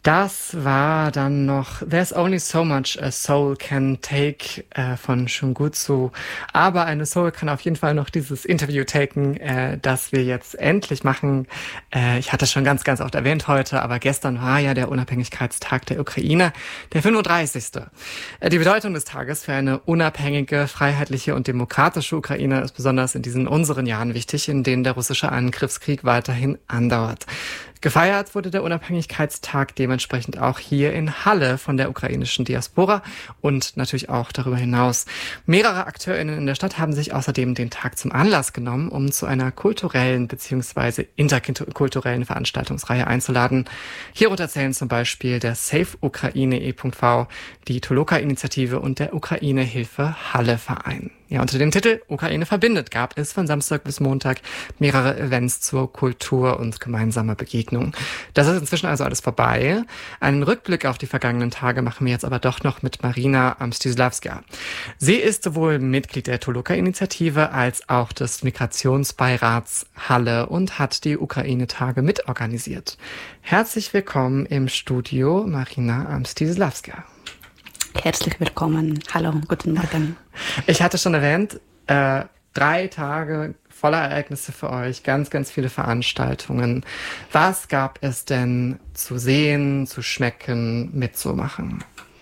Das war dann noch There's Only So Much a Soul Can Take von Shungutsu. Aber eine Soul kann auf jeden Fall noch dieses Interview taken, das wir jetzt endlich machen. Ich hatte es schon ganz, ganz oft erwähnt heute, aber gestern war ja der Unabhängigkeitstag der Ukraine, der 35. Die Bedeutung des Tages für eine unabhängige, freiheitliche und demokratische Ukraine ist besonders in diesen unseren Jahren wichtig, in denen der russische Angriffskrieg weiterhin andauert. Gefeiert wurde der Unabhängigkeitstag dementsprechend auch hier in Halle von der ukrainischen Diaspora und natürlich auch darüber hinaus. Mehrere AkteurInnen in der Stadt haben sich außerdem den Tag zum Anlass genommen, um zu einer kulturellen bzw. interkulturellen Veranstaltungsreihe einzuladen. Hierunter zählen zum Beispiel der Save Ukraine e.V., die Toloka-Initiative und der Ukraine-Hilfe Halle-Verein. Ja, unter dem Titel Ukraine verbindet gab es von Samstag bis Montag mehrere Events zur Kultur und gemeinsamer Begegnung. Das ist inzwischen also alles vorbei. Einen Rückblick auf die vergangenen Tage machen wir jetzt aber doch noch mit Marina Mstislawska. Sie ist sowohl Mitglied der Toloka-Initiative als auch des Migrationsbeirats Halle und hat die Ukraine-Tage mitorganisiert. Herzlich willkommen im Studio, Marina Mstislawska. Herzlich willkommen. Hallo, guten Morgen. Ich hatte schon erwähnt, 3 Tage voller Ereignisse für euch, ganz, ganz viele Veranstaltungen. Was gab es denn zu sehen, zu schmecken, mitzumachen?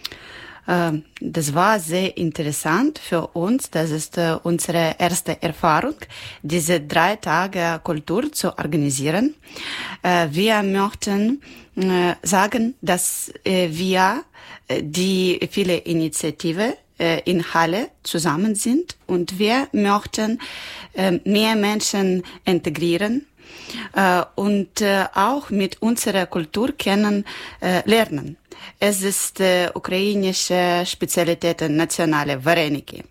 Das war sehr interessant für uns. Das ist unsere erste Erfahrung, diese 3 Tage Kultur zu organisieren. Wir möchten sagen, dass wir die viele Initiativen in Halle zusammen sind und wir möchten mehr Menschen integrieren und auch mit unserer Kultur lernen. Es ist ukrainische Spezialitäten, nationale Vareniki.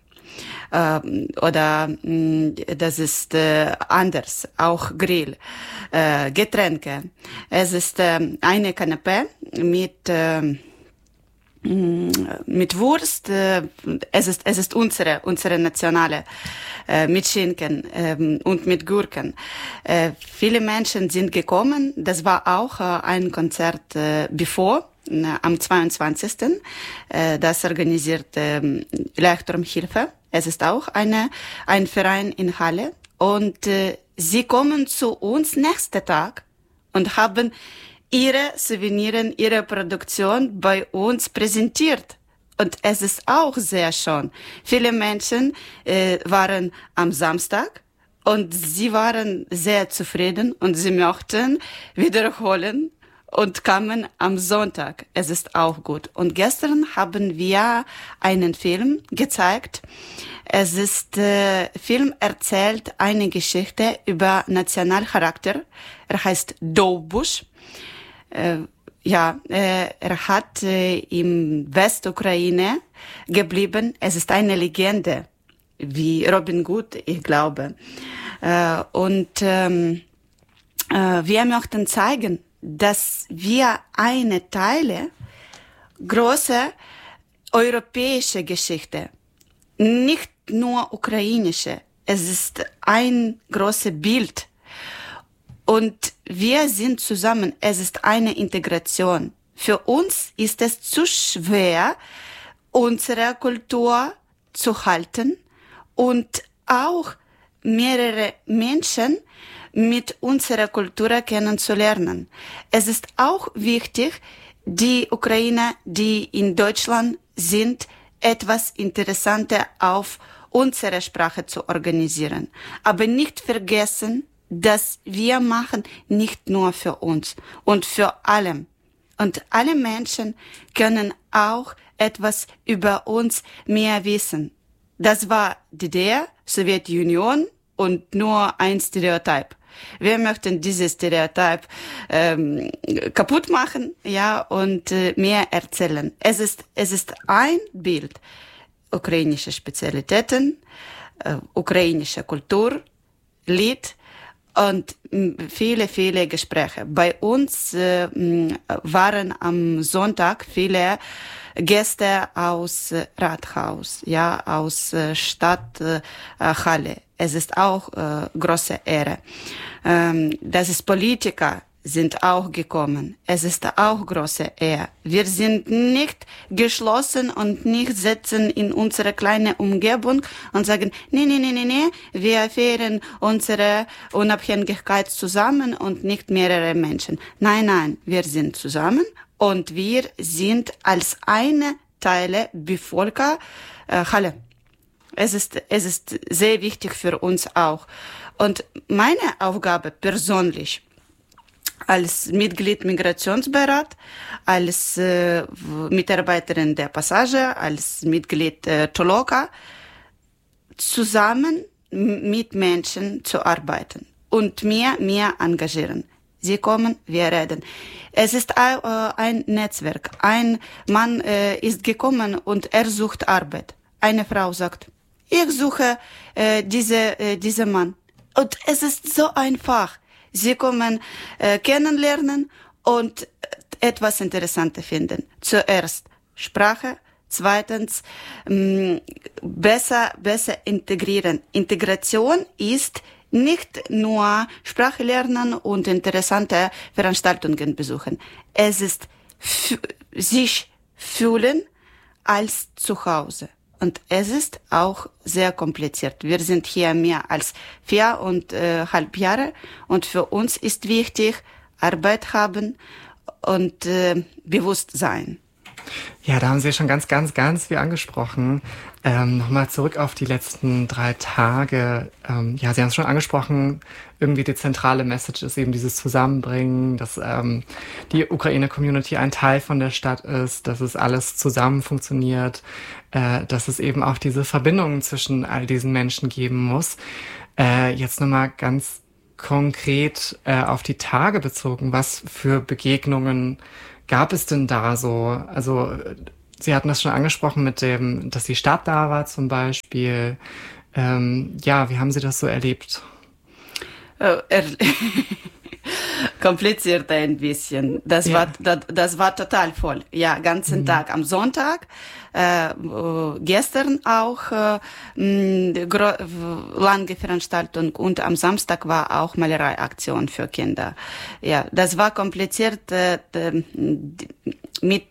Oder das ist anders, auch Grill, Getränke. Es ist eine Kanapé mit Wurst. Es ist unsere nationale mit Schinken und mit Gurken. Viele Menschen sind gekommen. Das war auch ein Konzert bevor. Am 22. Das organisiert Leuchtturmhilfe. Es ist auch ein Verein in Halle. Und sie kommen zu uns nächsten Tag und haben ihre Souvenirs, ihre Produktion bei uns präsentiert. Und es ist auch sehr schön. Viele Menschen waren am Samstag und sie waren sehr zufrieden und sie möchten wiederholen und kamen am Sonntag. Es ist auch gut. Und gestern haben wir einen Film gezeigt. Es ist Film erzählt eine Geschichte über Nationalcharakter. Er heißt Довбуш. Er hat im Westukraine geblieben. Es ist eine Legende, wie Robin Hood, ich glaube. Und wir möchten zeigen, dass wir eine Teile große europäische Geschichte, nicht nur ukrainische. Es ist ein großes Bild. Und wir sind zusammen. Es ist eine Integration. Für uns ist es zu schwer, unsere Kultur zu halten und auch mehrere Menschen mit unserer Kultur kennenzulernen. Es ist auch wichtig, die Ukrainer, die in Deutschland sind, etwas Interessantes auf unserer Sprache zu organisieren. Aber nicht vergessen, dass wir machen nicht nur für uns und für alle. Und alle Menschen können auch etwas über uns mehr wissen. Das war die DDR, Sowjetunion und nur ein Stereotyp. Wir möchten dieses Stereotyp kaputt machen, ja, und mehr erzählen. Es ist ein Bild. Ukrainische Spezialitäten, ukrainische Kultur, Lied und viele, viele Gespräche. Bei uns waren am Sonntag viele Gäste aus Rathaus, ja, aus Stadt Halle. Es ist auch große Ehre. Das ist Politiker, sind auch gekommen. Es ist auch große Ehre. Wir sind nicht geschlossen und nicht sitzen in unserer kleinen Umgebung und sagen, nee, wir feiern unsere Unabhängigkeit zusammen und nicht mehrere Menschen. Nein, wir sind zusammen und wir sind als eine Teile Bevölkerung Halle. Es ist sehr wichtig für uns auch. Und meine Aufgabe persönlich als Mitglied Migrationsbeirat, als Mitarbeiterin der Passage, als Mitglied Toloka, zusammen mit Menschen zu arbeiten und mehr engagieren. Sie kommen, wir reden. Es ist ein Netzwerk. Ein Mann ist gekommen und er sucht Arbeit. Eine Frau sagt, ich suche diesen Mann. Und es ist so einfach. Sie kommen kennenlernen und etwas Interessantes finden. Zuerst Sprache, zweitens besser integrieren. Integration ist nicht nur Sprache lernen und interessante Veranstaltungen besuchen. Es ist sich fühlen als zu Hause. Und es ist auch sehr kompliziert. Wir sind hier mehr als 4,5 Jahre und für uns ist wichtig, Arbeit haben und Bewusstsein. Ja, da haben Sie schon ganz viel angesprochen. Nochmal zurück auf die letzten 3 Tage. Ja, Sie haben es schon angesprochen, irgendwie die zentrale Message ist eben dieses Zusammenbringen, dass die Ukraine-Community ein Teil von der Stadt ist, dass es alles zusammen funktioniert, dass es eben auch diese Verbindungen zwischen all diesen Menschen geben muss. Jetzt nochmal ganz konkret auf die Tage bezogen, was für Begegnungen gab es denn da so? Also Sie hatten das schon angesprochen mit dem, dass die Stadt da war zum Beispiel. Ja, wie haben Sie das so erlebt? Kompliziert ein bisschen. Das war total voll. Ja, ganzen Tag. Am Sonntag, gestern auch lange Veranstaltung und am Samstag war auch Malereiaktion für Kinder. Ja, das war kompliziert mit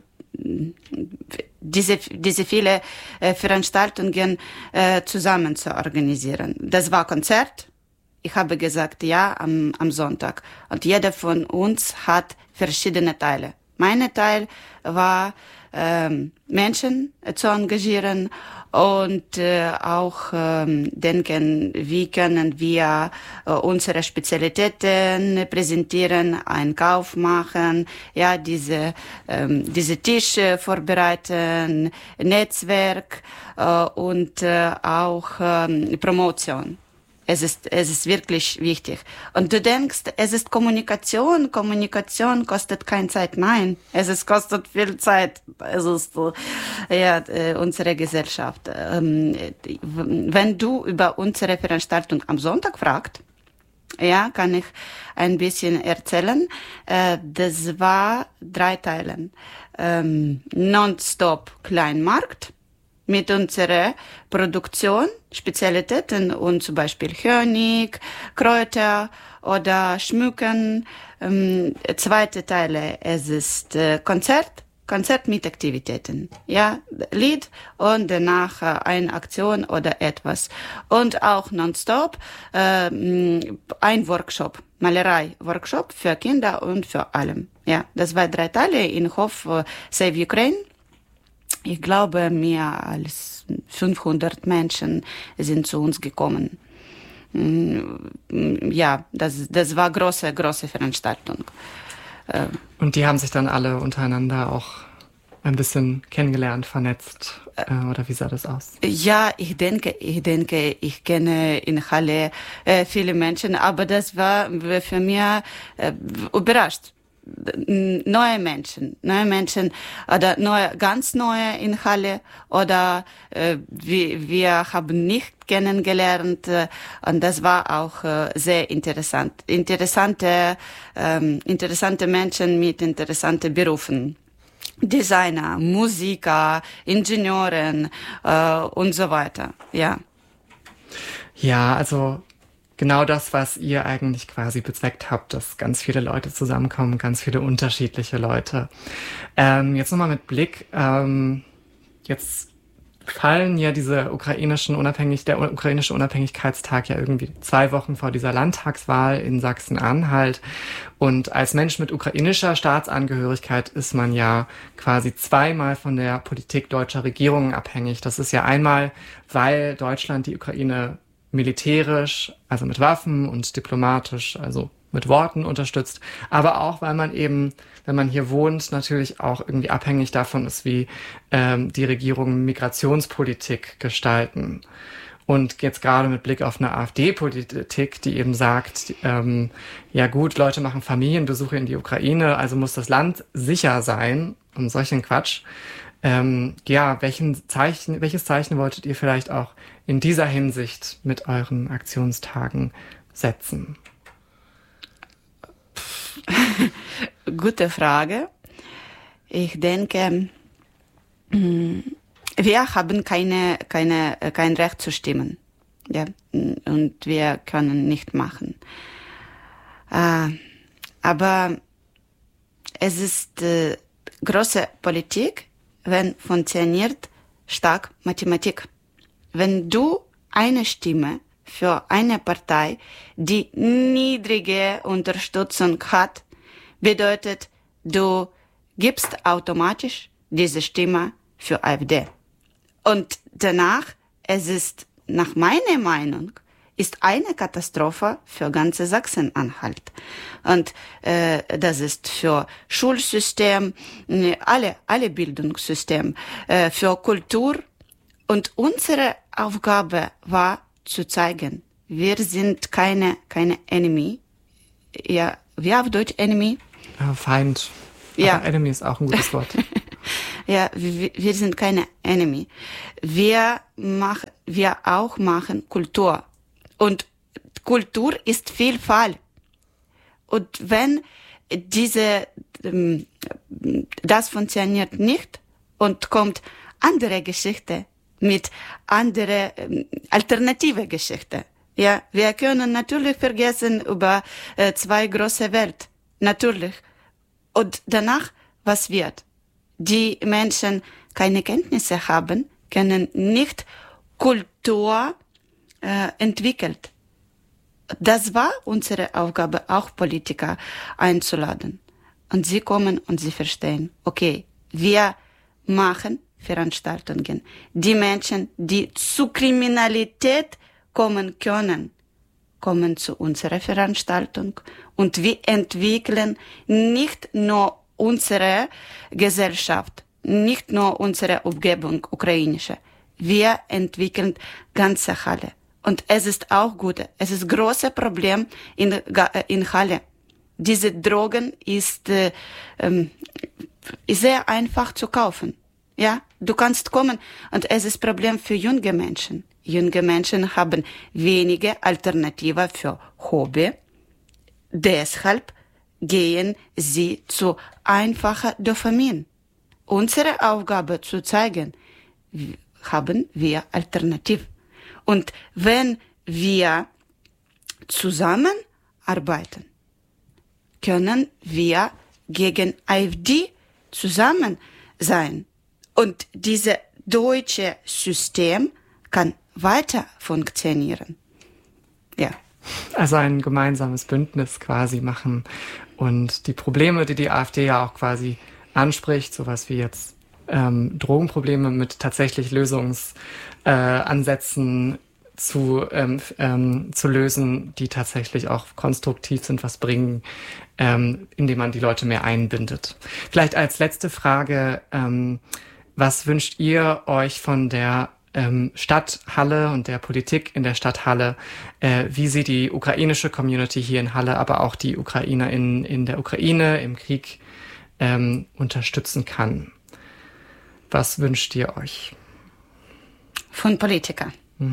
diese viele Veranstaltungen zusammen zu organisieren. Das war Konzert. Ich habe gesagt, ja, am Sonntag. Und jeder von uns hat verschiedene Teile. Mein Teil war, Menschen zu engagieren und auch denken, wie können wir unsere Spezialitäten präsentieren, Einkauf machen, ja, diese Tische vorbereiten, Netzwerk und auch Promotion. Es ist wirklich wichtig. Und du denkst, es ist Kommunikation. Kommunikation kostet keine Zeit. Nein, kostet viel Zeit. Es ist, unsere Gesellschaft. Wenn du über unsere Veranstaltung am Sonntag fragst, ja, kann ich ein bisschen erzählen. Das war 3 Teilen. Non-stop Kleinmarkt mit unserer Produktion, Spezialitäten und zum Beispiel Honig, Kräuter oder Schmücken. Zweite Teile, es ist Konzert mit Aktivitäten. Ja, Lied und danach eine Aktion oder etwas. Und auch nonstop ein Workshop, Malerei-Workshop für Kinder und für alle. Ja, das war 3 Teile in Hof Save Ukraine. Ich glaube, mehr als 500 Menschen sind zu uns gekommen. Ja, das war große Veranstaltung. Und die haben sich dann alle untereinander auch ein bisschen kennengelernt, vernetzt, oder wie sah das aus? Ja, ich denke, ich kenne in Halle viele Menschen, aber das war für mich überrascht. Neue Menschen oder ganz neue in Halle oder wir haben nicht kennengelernt und das war auch sehr interessant. Interessante Menschen mit interessanten Berufen. Designer, Musiker, Ingenieuren und so weiter, ja. Ja, also genau das, was ihr eigentlich quasi bezweckt habt, dass ganz viele Leute zusammenkommen, ganz viele unterschiedliche Leute. Jetzt nochmal mit Blick, jetzt fallen ja der ukrainische Unabhängigkeitstag ja irgendwie 2 Wochen vor dieser Landtagswahl in Sachsen-Anhalt. Und als Mensch mit ukrainischer Staatsangehörigkeit ist man ja quasi zweimal von der Politik deutscher Regierungen abhängig. Das ist ja einmal, weil Deutschland die Ukraine militärisch, also mit Waffen, und diplomatisch, also mit Worten unterstützt, aber auch, weil man eben, wenn man hier wohnt, natürlich auch irgendwie abhängig davon ist, wie die Regierungen Migrationspolitik gestalten. Und jetzt gerade mit Blick auf eine AfD-Politik, die eben sagt, ja gut, Leute machen Familienbesuche in die Ukraine, also muss das Land sicher sein, und solchen Quatsch. Ja, welches Zeichen wolltet ihr vielleicht auch in dieser Hinsicht mit euren Aktionstagen setzen? Gute Frage. Ich denke, wir haben kein Recht zu stimmen. Ja? Und wir können nicht machen. Aber es ist große Politik, wenn funktioniert stark Mathematik. Wenn du eine Stimme für eine Partei, die niedrige Unterstützung hat, bedeutet, du gibst automatisch diese Stimme für AfD. Und danach, es ist nach meiner Meinung, ist eine Katastrophe für ganze Sachsen-Anhalt. Und das ist für Schulsystem, alle Bildungssystem, für Kultur. Und unsere Aufgabe war zu zeigen, wir sind keine Enemy. Ja, wie auf Deutsch Enemy? Feind. Ja. Aber Enemy ist auch ein gutes Wort. Ja, wir sind keine Enemy. Wir auch machen Kultur. Und Kultur ist Vielfalt. Und wenn das funktioniert nicht und kommt andere Geschichte mit andere alternative Geschichte. Ja, wir können natürlich vergessen über 2 große Welt. Natürlich. Und danach, was wird? Die Menschen keine Kenntnisse haben, können nicht Kultur entwickelt. Das war unsere Aufgabe, auch Politiker einzuladen. Und sie kommen und sie verstehen, okay, wir machen Veranstaltungen. Die Menschen, die zu Kriminalität kommen können, kommen zu unserer Veranstaltung. Und wir entwickeln nicht nur unsere Gesellschaft, nicht nur unsere Umgebung, ukrainische. Wir entwickeln ganze Halle. Und es ist auch gut. Es ist ein großes Problem in Halle. Diese Drogen ist sehr einfach zu kaufen. Ja, du kannst kommen und es ist ein Problem für junge Menschen. Junge Menschen haben wenige Alternative für Hobby. Deshalb gehen sie zu einfacher Dopamin. Unsere Aufgabe zu zeigen, haben wir Alternativ. Und wenn wir zusammenarbeiten, können wir gegen AfD zusammen sein. Und dieses deutsche System kann weiter funktionieren. Ja. Also ein gemeinsames Bündnis quasi machen und die Probleme, die AfD ja auch quasi anspricht, sowas wie jetzt Drogenprobleme mit tatsächlich Lösungsansätzen zu lösen, die tatsächlich auch konstruktiv sind, was bringen, indem man die Leute mehr einbindet. Vielleicht als letzte Frage, was wünscht ihr euch von der Stadt Halle und der Politik in der Stadt Halle, wie sie die ukrainische Community hier in Halle, aber auch die Ukrainer in der Ukraine im Krieg unterstützen kann? Was wünscht ihr euch? Von Politikern.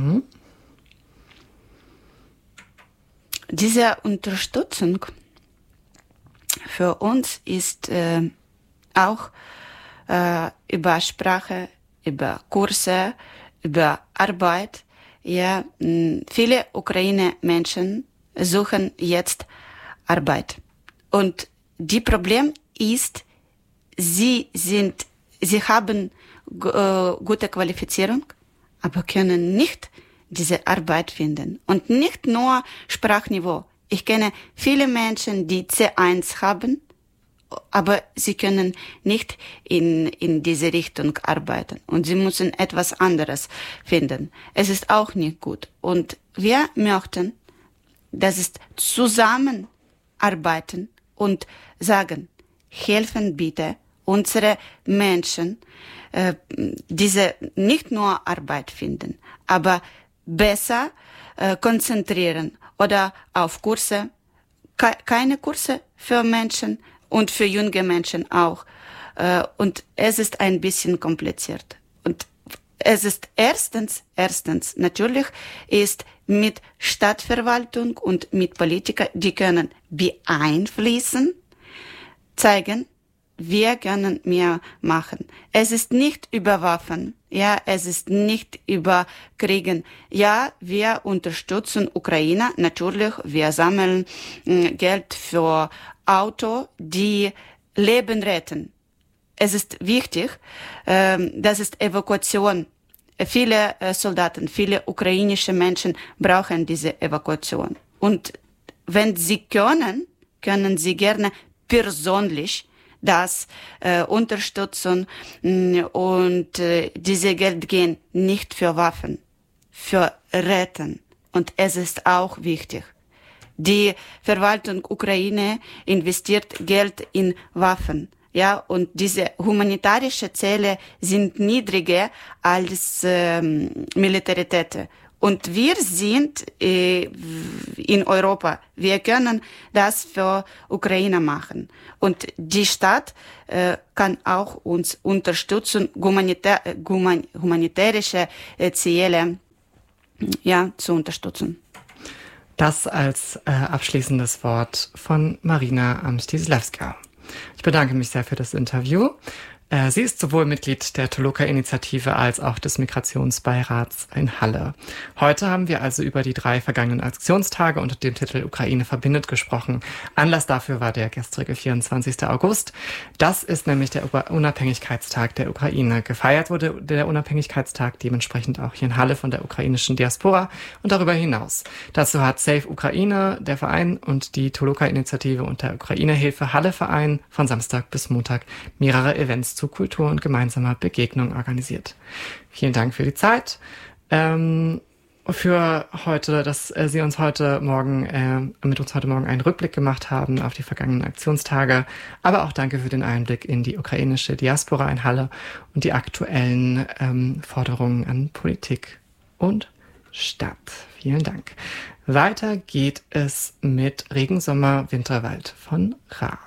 Diese Unterstützung für uns ist auch über Sprache, über Kurse, über Arbeit, ja, viele Ukraine-Menschen suchen jetzt Arbeit. Und die Problem ist, sie haben gute Qualifizierung, aber können nicht diese Arbeit finden. Und nicht nur Sprachniveau. Ich kenne viele Menschen, die C1 haben, aber sie können nicht in diese Richtung arbeiten. Und sie müssen etwas anderes finden. Es ist auch nicht gut. Und wir möchten, dass es zusammenarbeiten und sagen, helfen bitte unsere Menschen, diese nicht nur Arbeit finden, aber konzentrieren oder auf Kurse, keine Kurse für Menschen und für junge Menschen auch. Und es ist ein bisschen kompliziert. Und es ist erstens, natürlich ist mit Stadtverwaltung und mit Politikern, die können beeinflussen, zeigen, wir können mehr machen. Es ist nicht über Waffen, ja, es ist nicht über Kriegen. Ja, wir unterstützen Ukraine, natürlich, wir sammeln Geld für Auto, die Leben retten. Es ist wichtig, das ist Evakuation. Viele Soldaten, viele ukrainische Menschen brauchen diese Evakuation. Und wenn sie können sie gerne persönlich das unterstützen und diese Geld gehen nicht für Waffen, für Retten. Und es ist auch wichtig. Die Verwaltung Ukraine investiert Geld in Waffen. Ja, und diese humanitarische Ziele sind niedriger als Militarität. Und wir sind in Europa. Wir können das für Ukraine machen. Und die Stadt kann auch uns unterstützen, humanitärische Ziele zu unterstützen. Das als abschließendes Wort von Marina Mstislawska. Ich bedanke mich sehr für das Interview. Sie ist sowohl Mitglied der Toluca-Initiative als auch des Migrationsbeirats in Halle. Heute haben wir also über die 3 vergangenen Aktionstage unter dem Titel Ukraine verbindet gesprochen. Anlass dafür war der gestrige 24. August. Das ist nämlich der Unabhängigkeitstag der Ukraine. Gefeiert wurde der Unabhängigkeitstag dementsprechend auch hier in Halle von der ukrainischen Diaspora und darüber hinaus. Dazu hat Save Ukraine, der Verein, und die Toluca-Initiative und der Ukraine-Hilfe Halle-Verein von Samstag bis Montag mehrere Events zu Kultur und gemeinsamer Begegnung organisiert. Vielen Dank für die Zeit. Für heute, dass Sie uns heute Morgen mit uns heute Morgen einen Rückblick gemacht haben auf die vergangenen Aktionstage, aber auch danke für den Einblick in die ukrainische Diaspora in Halle und die aktuellen Forderungen an Politik und Stadt. Vielen Dank. Weiter geht es mit Regensommer Winterwald von Ra.